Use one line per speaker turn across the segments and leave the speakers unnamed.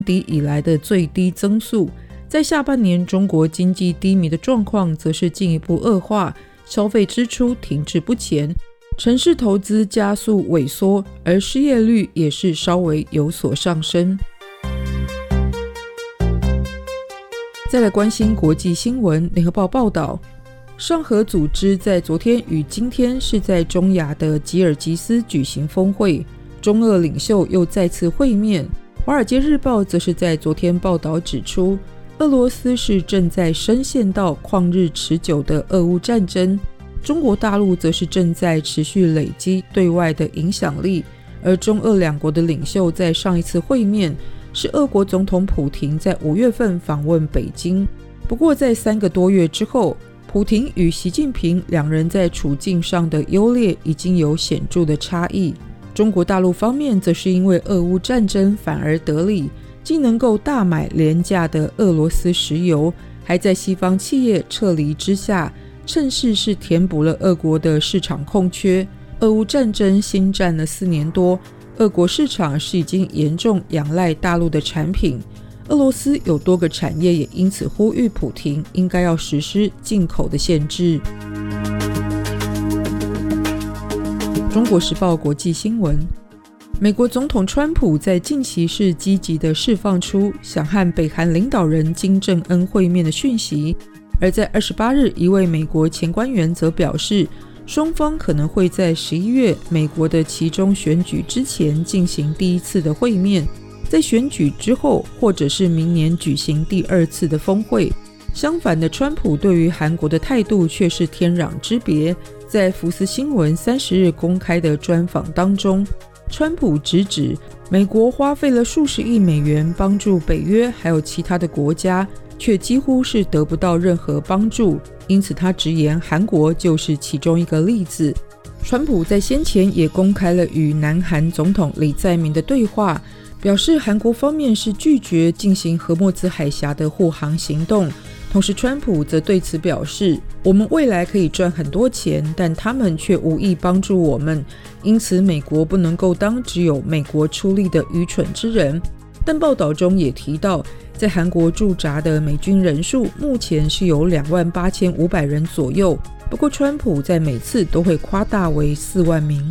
底以来的最低增速。在下半年，中国经济低迷的状况则是进一步恶化，消费支出停滞不前，城市投资加速萎缩，而失业率也是稍微有所上升。再来关心国际新闻，联合报报道，上合组织在昨天与今天是在中亚的吉尔吉斯举行峰会，中俄领袖又再次会面。华尔街日报则是在昨天报道指出，俄罗斯是正在深陷到旷日持久的俄乌战争，中国大陆则是正在持续累积对外的影响力，而中俄两国的领袖在上一次会面是俄国总统普亭在5月份访问北京。不过在3个多月之后，普亭与习近平两人在处境上的优劣已经有显著的差异。中国大陆方面则是因为俄乌战争反而得利，既能够大买廉价的俄罗斯石油，还在西方企业撤离之下，趁势是填补了俄国的市场空缺。俄乌战争新战了4年多，俄国市场是已经严重仰赖大陆的产品，俄罗斯有多个产业也因此呼吁普亭应该要实施进口的限制。中国时报国际新闻，美国总统川普在近期是积极地释放出想和北韩领导人金正恩会面的讯息，而在28日，一位美国前官员则表示，双方可能会在11月美国的期中选举之前进行第一次的会面，在选举之后或者是明年举行第2次的峰会。相反的，川普对于韩国的态度却是天壤之别。在福斯新闻30日公开的专访当中，川普直指美国花费了数十亿美元帮助北约还有其他的国家，却几乎是得不到任何帮助，因此他直言韩国就是其中一个例子。川普在先前也公开了与南韩总统李在明的对话，表示韩国方面是拒绝进行荷默兹海峡的护航行动。同时川普则对此表示，我们未来可以赚很多钱，但他们却无意帮助我们，因此美国不能够当只有美国出力的愚蠢之人。但报道中也提到，在韩国驻扎的美军人数目前是有28500人左右，不过川普在每次都会夸大为4万名。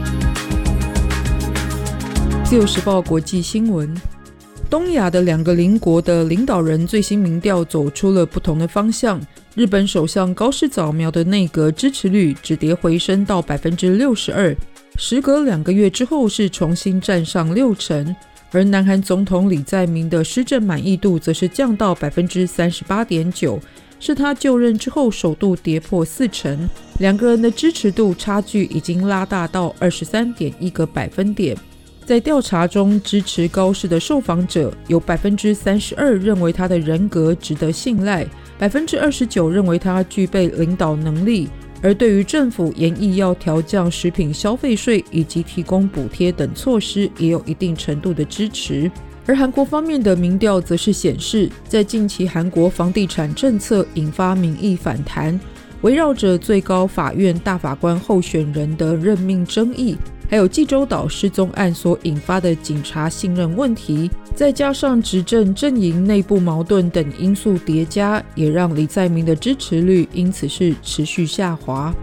自由时报国际新闻，东亚的2个邻国的领导人最新民调走出了不同的方向。日本首相高市早苗的内阁支持率止跌回升到 62%， 时隔2个月之后是重新站上60%，而南韩总统李在明的施政满意度则是降到 38.9%， 是他就任之后首度跌破40%，两个人的支持度差距已经拉大到 23.1个百分点。在调查中，支持高市的受访者有 32% 认为他的人格值得信赖， 29% 认为他具备领导能力，而对于政府研议要调降食品消费税以及提供补贴等措施也有一定程度的支持。而韩国方面的民调则是显示，在近期韩国房地产政策引发民意反弹，围绕着最高法院大法官候选人的任命争议，还有济州岛失踪案所引发的警察信任问题，再加上执政阵营内部矛盾等因素叠加，也让李在明的支持率因此是持续下滑。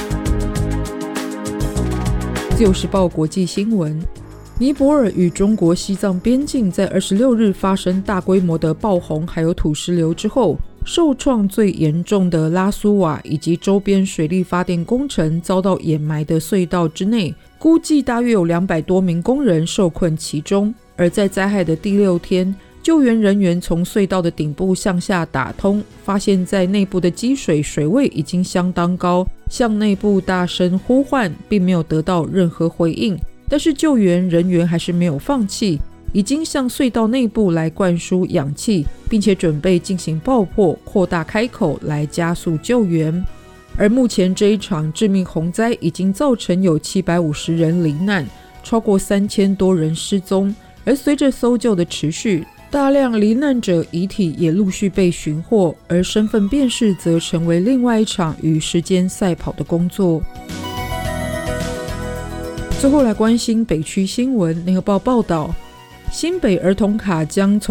自由时报国际新闻，尼泊尔与中国西藏边境在26日发生大规模的爆洪还有土石流之后，受创最严重的拉苏瓦以及周边水力发电工程遭到掩埋的隧道之内，估计大约有200多名工人受困其中。而在灾害的第6天，救援人员从隧道的顶部向下打通，发现在内部的积水水位已经相当高，向内部大声呼唤，并没有得到任何回应。但是救援人员还是没有放弃，已经向隧道内部来灌输氧气，并且准备进行爆破，扩大开口来加速救援。而目前这一场致命洪灾已经造成有750人罹难，超过3000多人失踪。而随着搜救的持续，大量罹难者遗体也陆续被寻获，而身份辨识则成为另外一场与时间赛跑的工作。最后来关心北区新闻，联合报报道， 新北儿童卡将从